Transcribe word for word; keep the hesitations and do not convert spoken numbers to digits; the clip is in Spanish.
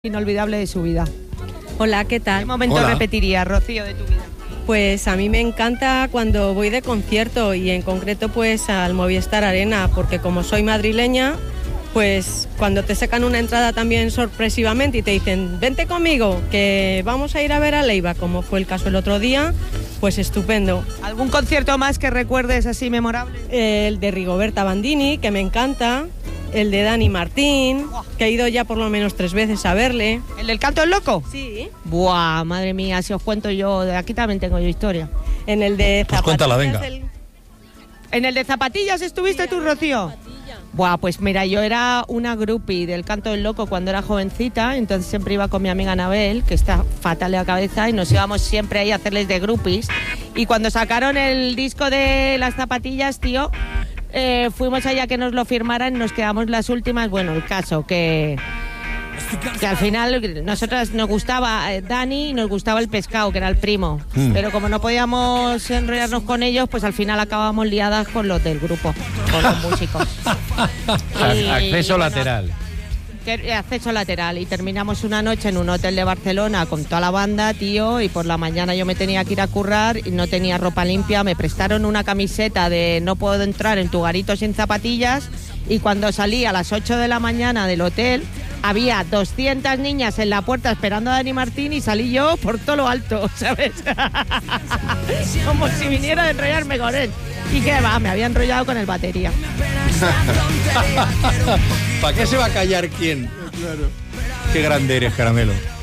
Inolvidable de su vida. Hola, ¿qué tal? ¿Qué momento Hola. repetirías, Rocío, de tu vida? Pues a mí me encanta cuando voy de concierto y en concreto pues al Movistar Arena, porque como soy madrileña, pues cuando te sacan una entrada también sorpresivamente y te dicen vente conmigo, que vamos a ir a ver a Leiva, como fue el caso el otro día, pues estupendo. ¿Algún concierto más que recuerdes así memorable? El de Rigoberta Bandini, que me encanta, el de Dani Martín, que he ido ya por lo menos tres veces a verle. ¿El del canto del loco? Sí. Buah, madre mía, si os cuento yo, de aquí también tengo yo historia. En el de Pues cuéntala, venga. del- ¿En el de zapatillas estuviste Sí, tú, a ver, Rocío? zapatilla. Buah, pues mira, yo era una groupie del canto del loco cuando era jovencita, entonces siempre iba con mi amiga Anabel, que está fatal de la cabeza, y nos íbamos siempre ahí a hacerles de groupies. Y cuando sacaron el disco de las zapatillas, tío, eh, fuimos allá que nos lo firmaran y nos quedamos las últimas. Bueno, el caso que... que al final nosotras nos gustaba eh, Dani y nos gustaba el pescado, que era el primo. Mm. Pero como no podíamos enrollarnos con ellos, pues al final acabamos liadas con los del grupo, con los músicos. Y, Acceso bueno, lateral. que- Acceso lateral. Y terminamos una noche en un hotel de Barcelona con toda la banda, tío, y por la mañana yo me tenía que ir a currar y no tenía ropa limpia. Me prestaron una camiseta de no puedo entrar en tu garito sin zapatillas, y cuando salí a las ocho de la mañana del hotel había doscientas niñas en la puerta esperando a Dani Martín y salí yo por todo lo alto, ¿sabes? Como si viniera a enrollarme con él. Y qué va, me había enrollado con el batería. ¿Para qué se va a callar quién? Claro. Qué grande eres, Caramelo.